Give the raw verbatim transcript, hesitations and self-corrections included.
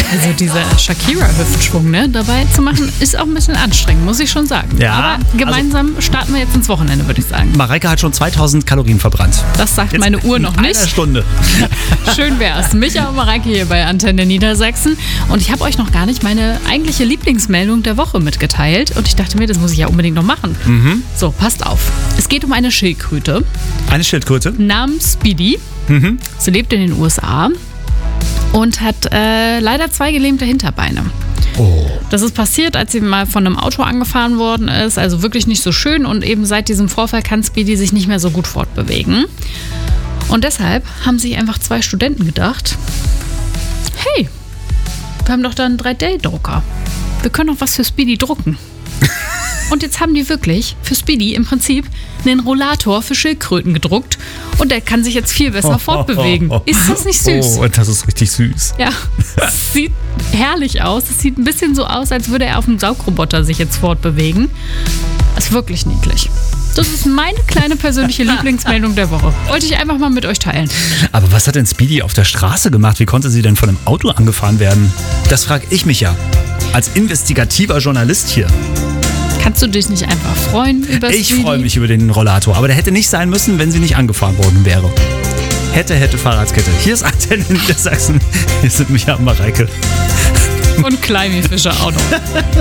Also dieser Shakira-Hüftschwung, ne, dabei zu machen, ist auch ein bisschen anstrengend, muss ich schon sagen. Ja, aber gemeinsam also starten wir jetzt ins Wochenende, würde ich sagen. Mareike hat schon zweitausend Kalorien verbrannt. Das sagt Jetzt meine Uhr noch in nicht. einer Stunde. Schön wär's. Micha und Mareike hier bei Antenne Niedersachsen. Und ich habe euch noch gar nicht meine eigentliche Lieblingsmeldung der Woche mitgeteilt. Und ich dachte mir, das muss ich ja unbedingt noch machen. Mhm. So, passt auf. Es geht um eine Schildkröte Eine Schildkröte. namens Speedy. Mhm. Sie lebt in den U S A und hat äh, leider zwei gelähmte Hinterbeine. Oh. Das ist passiert, als sie mal von einem Auto angefahren worden ist. Also wirklich nicht so schön. Und eben seit diesem Vorfall kann Speedy sich nicht mehr so gut fortbewegen. Und deshalb haben sich einfach zwei Studenten gedacht, hey, wir haben doch da einen drei D Drucker. Wir können doch was für Speedy drucken. Und jetzt haben die wirklich für Speedy im Prinzip einen Rollator für Schildkröten gedruckt. Und der kann sich jetzt viel besser fortbewegen. Ist das nicht süß? Oh, das ist richtig süß. Ja, es sieht herrlich aus. Es sieht ein bisschen so aus, als würde er auf dem Saugroboter sich jetzt fortbewegen. Das ist wirklich niedlich. Das ist meine kleine persönliche Lieblingsmeldung der Woche. Wollte ich einfach mal mit euch teilen. Aber was hat denn Speedy auf der Straße gemacht? Wie konnte sie denn von einem Auto angefahren werden? Das frage ich mich ja. Als investigativer Journalist hier. Kannst du dich nicht einfach freuen über Speedy? Ich freue mich über den Rollator. Aber der hätte nicht sein müssen, wenn sie nicht angefahren worden wäre. Hätte, hätte Fahrradskette. Hier ist Antenne Niedersachsen. Hier sind Micha und Mareike. Und Kleimi Fischer auch noch.